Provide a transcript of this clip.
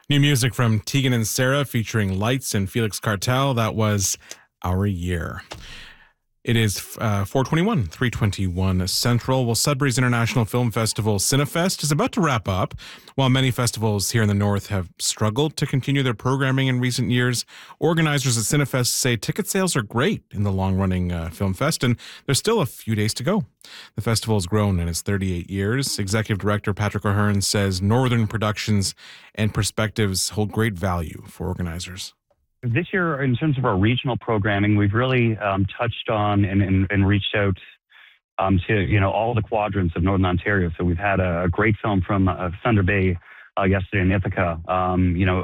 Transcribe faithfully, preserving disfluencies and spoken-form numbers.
New music from Tegan and Sarah featuring Lights and Felix Cartel. That was Our Year. It is uh, four twenty-one, three twenty-one Central. Well, Sudbury's International Film Festival, Cinefest, is about to wrap up. While many festivals here in the North have struggled to continue their programming in recent years, organizers at Cinefest say ticket sales are great in the long-running uh, film fest, and there's still a few days to go. The festival has grown in its thirty-eight years. Executive Director Patrick O'Hearn says Northern productions and perspectives hold great value for organizers. This year, in terms of our regional programming, we've really um, touched on and, and, and reached out um, to you know all the quadrants of Northern Ontario. So we've had a, a great film from uh, Thunder Bay uh, yesterday in Ithaca. Um, you know,